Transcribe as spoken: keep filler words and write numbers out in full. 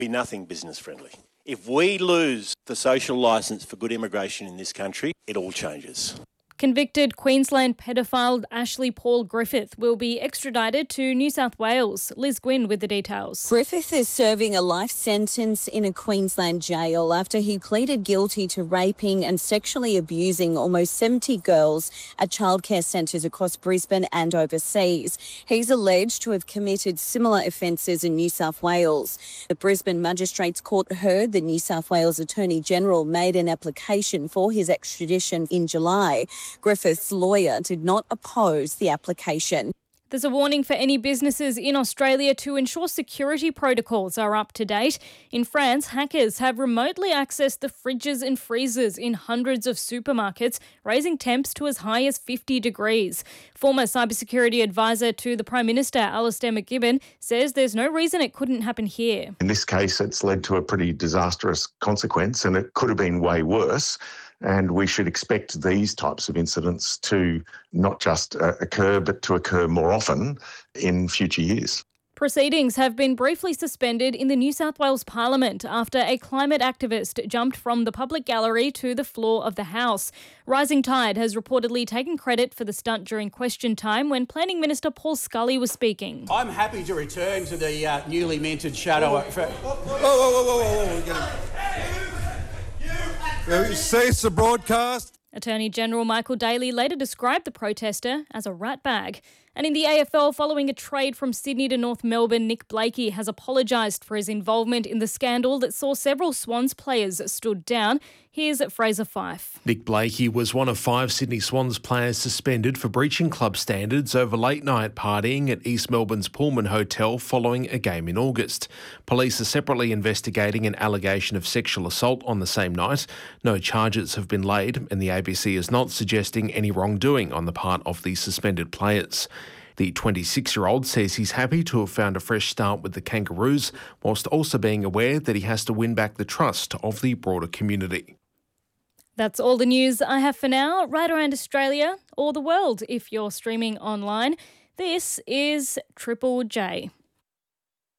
be nothing business friendly. If we lose the social licence for good immigration in this country, it all changes. Convicted Queensland paedophile Ashley Paul Griffith will be extradited to New South Wales. Liz Gwynn with the details. Griffith is serving a life sentence in a Queensland jail after he pleaded guilty to raping and sexually abusing almost seventy girls at childcare centres across Brisbane and overseas. He's alleged to have committed similar offences in New South Wales. The Brisbane Magistrates Court heard the New South Wales Attorney General made an application for his extradition in July. Griffith's lawyer did not oppose the application. There's a warning for any businesses in Australia to ensure security protocols are up to date. In France, hackers have remotely accessed the fridges and freezers in hundreds of supermarkets, raising temps to as high as fifty degrees. Former cybersecurity advisor to the Prime Minister, Alastair McGibbon, says there's no reason it couldn't happen here. In this case, it's led to a pretty disastrous consequence, and it could have been way worse. And we should expect these types of incidents to not just uh, occur, but to occur more often in future years. Proceedings have been briefly suspended in the New South Wales Parliament after a climate activist jumped from the public gallery to the floor of the House. Rising Tide has reportedly taken credit for the stunt during question time when Planning Minister Paul Scully was speaking. I'm happy to return to the uh, newly minted shadow. Whoa, whoa, whoa, whoa, whoa, whoa, whoa, whoa. Cease the broadcast. Attorney General Michael Daly later described the protester as a rat bag. And in the A F L, following a trade from Sydney to North Melbourne, Nick Blakey has apologised for his involvement in the scandal that saw several Swans players stood down. Here's Fraser Fife. Nick Blakey was one of five Sydney Swans players suspended for breaching club standards over late-night partying at East Melbourne's Pullman Hotel following a game in August. Police are separately investigating an allegation of sexual assault on the same night. No charges have been laid, and the A B C is not suggesting any wrongdoing on the part of the suspended players. The twenty-six-year-old says he's happy to have found a fresh start with the Kangaroos, whilst also being aware that he has to win back the trust of the broader community. That's all the news I have for now, right around Australia or the world if you're streaming online. This is Triple J.